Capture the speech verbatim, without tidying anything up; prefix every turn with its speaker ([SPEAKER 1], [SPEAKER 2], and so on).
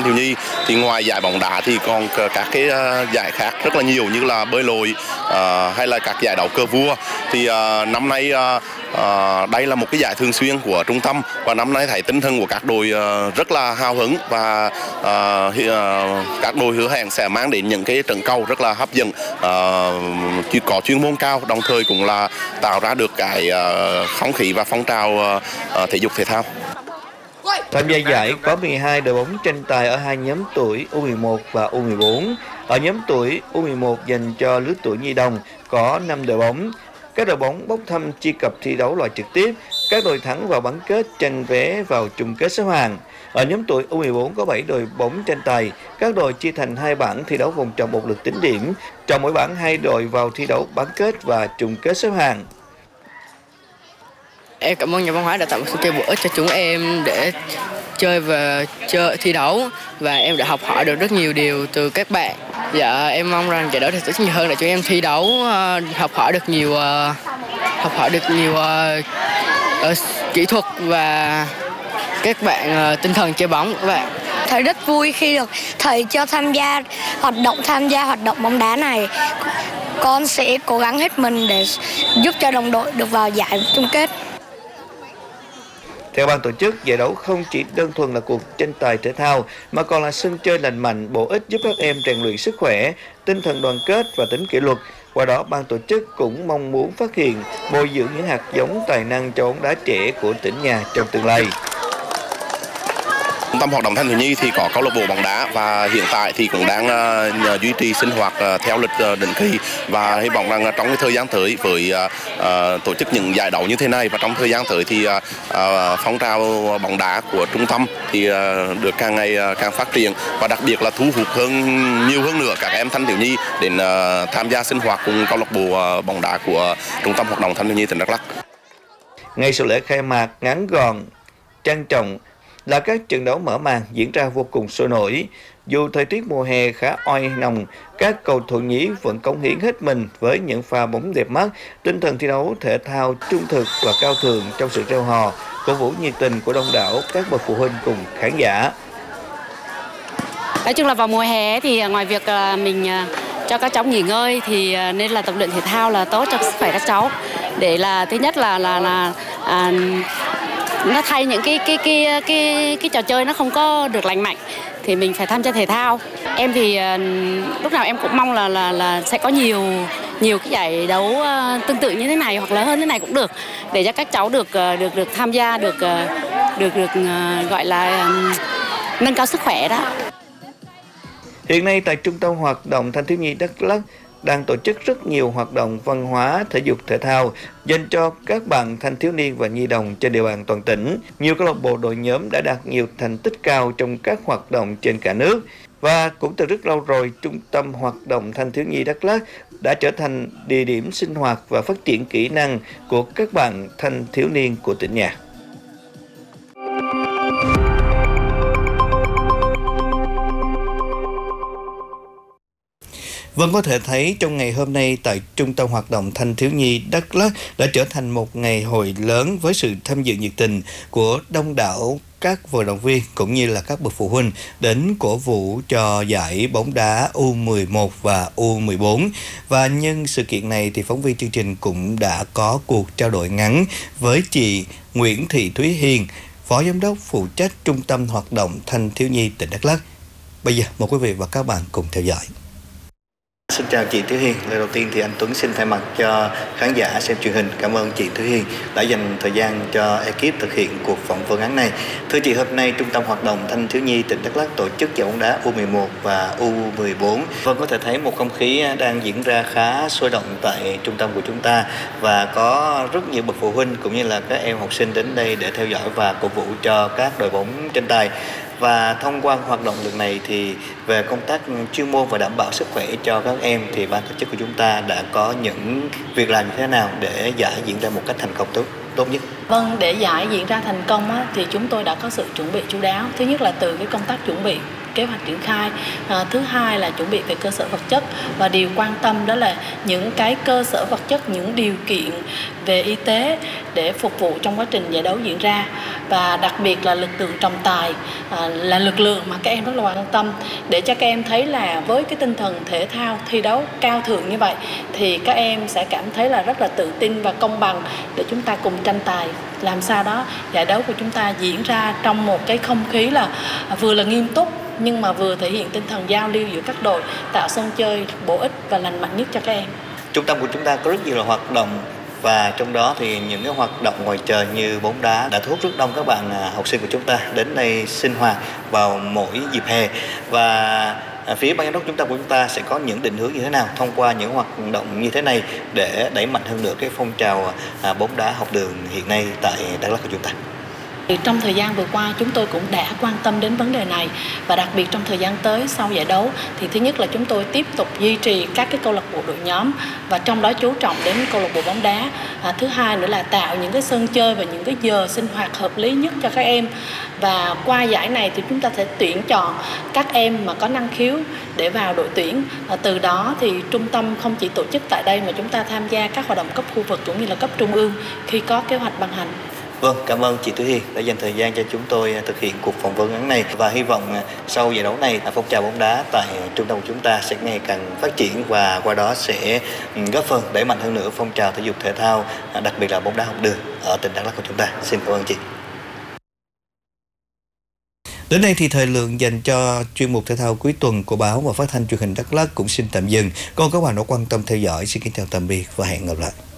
[SPEAKER 1] thiếu nhi thì ngoài giải bóng đá thì còn các cái giải khác rất là nhiều như là bơi lội hay là các giải đấu cờ vua. Thì năm nay À, đây là một cái giải thường xuyên của trung tâm và năm nay thấy tinh thần của các đội uh, rất là hào hứng và uh, uh, các đội hứa hẹn sẽ mang đến những cái trận cầu rất là hấp dẫn, uh, có chuyên môn cao, đồng thời cũng là tạo ra được cái uh, không khí và phong trào uh, uh, thể dục thể thao.
[SPEAKER 2] Tham gia giải có mười hai đội bóng tranh tài ở hai nhóm tuổi U mười một và U mười bốn. Ở nhóm tuổi U mười một dành cho lứa tuổi nhi đồng có năm đội bóng. Các đội bóng bốc thăm chia cặp thi đấu loại trực tiếp, các đội thắng vào bán kết tranh vé vào chung kết xếp hạng. Ở nhóm tuổi U mười bốn có bảy đội bóng tranh tài, các đội chia thành hai bảng thi đấu vòng tròn một lượt tính điểm, trong mỗi bảng hai đội vào thi đấu bán kết và chung kết xếp hạng.
[SPEAKER 3] Em cảm ơn nhà văn hóa đã tạo một sân chơi bổ ích cho chúng em để chơi và chơi thi đấu, và em đã học hỏi được rất nhiều điều từ các bạn. Dạ, em mong rằng giải đấu sẽ rất nhiều hơn để chúng em thi đấu, học hỏi được nhiều học hỏi được nhiều uh, kỹ thuật và các bạn uh, tinh thần chơi bóng của các bạn.
[SPEAKER 4] Thấy rất vui khi được thầy cho tham gia hoạt động tham gia hoạt động bóng đá này. Con sẽ cố gắng hết mình để giúp cho đồng đội được vào giải chung kết.
[SPEAKER 2] Theo ban tổ chức, giải đấu không chỉ đơn thuần là cuộc tranh tài thể thao mà còn là sân chơi lành mạnh, bổ ích giúp các em rèn luyện sức khỏe, tinh thần đoàn kết và tính kỷ luật. Qua đó, ban tổ chức cũng mong muốn phát hiện, bồi dưỡng những hạt giống tài năng cho bóng đá trẻ của tỉnh nhà trong tương lai.
[SPEAKER 1] Trung tâm hoạt động thanh thiếu nhi thì có câu lạc bộ bóng đá và hiện tại thì cũng đang uh, duy trì sinh hoạt uh, theo lịch uh, định kỳ, và hy vọng rằng uh, trong cái thời gian tới với uh, uh, tổ chức những giải đấu như thế này và trong thời gian tới thì uh, uh, phong trào bóng đá của trung tâm thì uh, được càng ngày uh, càng phát triển, và đặc biệt là thu hút hơn nhiều hơn nữa các em thanh thiếu nhi đến uh, tham gia sinh hoạt cùng câu lạc bộ uh, bóng đá của Trung tâm hoạt động thanh thiếu nhi tỉnh Đắk Lắk.
[SPEAKER 2] Ngay sau lễ khai mạc ngắn gọn, trang trọng là các trận đấu mở màn diễn ra vô cùng sôi nổi. Dù thời tiết mùa hè khá oi nồng, các cầu thủ nhí vẫn cống hiến hết mình với những pha bóng đẹp mắt, tinh thần thi đấu thể thao trung thực và cao thượng trong sự reo hò, cổ vũ nhiệt tình của đông đảo các bậc phụ huynh cùng khán giả.
[SPEAKER 5] Nói chung là vào mùa hè thì ngoài việc mình cho các cháu nghỉ ngơi thì nên là tập luyện thể thao là tốt cho sức khỏe các cháu, để là thứ nhất là là là à, nó thay những cái cái cái cái cái trò chơi nó không có được lành mạnh thì mình phải tham gia thể thao. Em thì uh, lúc nào em cũng mong là là là sẽ có nhiều nhiều cái giải đấu uh, tương tự như thế này hoặc là hơn thế này cũng được, để cho các cháu được uh, được được tham gia, được uh, được được uh, gọi là um, nâng cao sức khỏe đó.
[SPEAKER 2] Hiện nay tại Trung tâm Hoạt động Thanh thiếu nhi Đắk Lắk đang tổ chức rất nhiều hoạt động văn hóa, thể dục thể thao dành cho các bạn thanh thiếu niên và nhi đồng trên địa bàn toàn tỉnh. Nhiều câu lạc bộ đội nhóm đã đạt nhiều thành tích cao trong các hoạt động trên cả nước. Và cũng từ rất lâu rồi, Trung tâm Hoạt động Thanh thiếu nhi Đắk Lắk đã trở thành địa điểm sinh hoạt và phát triển kỹ năng của các bạn thanh thiếu niên của tỉnh nhà. Vâng, có thể thấy trong ngày hôm nay tại Trung tâm Hoạt động Thanh thiếu nhi Đắk Lắk đã trở thành một ngày hội lớn với sự tham dự nhiệt tình của đông đảo các vận động viên cũng như là các bậc phụ huynh đến cổ vũ cho giải bóng đá U mười một và U mười bốn. Và nhân sự kiện này thì phóng viên chương trình cũng đã có cuộc trao đổi ngắn với chị Nguyễn Thị Thúy Hiền, Phó Giám đốc phụ trách Trung tâm Hoạt động Thanh thiếu nhi tỉnh Đắk Lắk. Bây giờ mời quý vị và các bạn cùng theo dõi. Xin chào chị Thúy Hiền. Lời đầu tiên thì anh Tuấn xin thay mặt cho khán giả xem truyền hình cảm ơn chị Thúy Hiền đã dành thời gian cho ekip thực hiện cuộc phỏng vấn ngắn này. Thưa chị, hôm nay Trung tâm Hoạt động Thanh thiếu nhi tỉnh Đắk Lắk tổ chức giải bóng đá U mười một và U mười bốn. Vâng, có thể thấy một không khí đang diễn ra khá sôi động tại trung tâm của chúng ta, và có rất nhiều bậc phụ huynh cũng như là các em học sinh đến đây để theo dõi và cổ vũ cho các đội bóng tranh tài. Và thông qua hoạt động lần này thì về công tác chuyên môn và đảm bảo sức khỏe cho các em thì ban tổ chức của chúng ta đã có những việc làm như thế nào để giải diễn ra một cách thành công tốt tốt nhất?
[SPEAKER 6] Vâng, để giải diễn ra thành công á, thì chúng tôi đã có sự chuẩn bị chu đáo. Thứ nhất là từ cái công tác chuẩn bị kế hoạch triển khai. À, thứ hai là chuẩn bị về cơ sở vật chất, và điều quan tâm đó là những cái cơ sở vật chất, những điều kiện về y tế để phục vụ trong quá trình giải đấu diễn ra. Và đặc biệt là lực lượng trọng tài à, là lực lượng mà các em rất là quan tâm, để cho các em thấy là với cái tinh thần thể thao thi đấu cao thượng như vậy thì các em sẽ cảm thấy là rất là tự tin và công bằng, để chúng ta cùng tranh tài làm sao đó giải đấu của chúng ta diễn ra trong một cái không khí là vừa là nghiêm túc nhưng mà vừa thể hiện tinh thần giao lưu giữa các đội, tạo sân chơi bổ ích và lành mạnh nhất cho các em.
[SPEAKER 2] Trung tâm của chúng ta có rất nhiều là hoạt động, và trong đó thì những cái hoạt động ngoài trời như bóng đá đã thu hút rất đông các bạn học sinh của chúng ta đến đây sinh hoạt vào mỗi dịp hè. Và phía ban giám đốc trung tâm của chúng ta sẽ có những định hướng như thế nào thông qua những hoạt động như thế này để đẩy mạnh hơn nữa cái phong trào bóng đá học đường hiện nay tại Đắk Lắk của chúng ta.
[SPEAKER 6] Trong thời gian vừa qua chúng tôi cũng đã quan tâm đến vấn đề này, và đặc biệt trong thời gian tới sau giải đấu thì thứ nhất là chúng tôi tiếp tục duy trì các cái câu lạc bộ đội nhóm, và trong đó chú trọng đến câu lạc bộ bóng đá. À, thứ hai nữa là tạo những cái sân chơi và những cái giờ sinh hoạt hợp lý nhất cho các em. Và qua giải này thì chúng ta sẽ tuyển chọn các em mà có năng khiếu để vào đội tuyển. À, từ đó thì trung tâm không chỉ tổ chức tại đây mà chúng ta tham gia các hoạt động cấp khu vực cũng như là cấp trung ương khi có kế hoạch ban hành.
[SPEAKER 2] Vâng, cảm ơn chị Thúy Hiền đã dành thời gian cho chúng tôi thực hiện cuộc phỏng vấn ngắn này, và hy vọng sau giải đấu này phong trào bóng đá tại trung tâm của chúng ta sẽ ngày càng phát triển, và qua đó sẽ góp phần đẩy mạnh hơn nữa phong trào thể dục thể thao, đặc biệt là bóng đá học đường ở tỉnh Đắk Lắk của chúng ta. Xin cảm ơn chị. Đến đây thì thời lượng dành cho chuyên mục thể thao cuối tuần của báo và phát thanh truyền hình Đắk Lắk cũng xin tạm dừng. Còn các bạn đã quan tâm theo dõi, xin kính chào tạm biệt và hẹn gặp lại.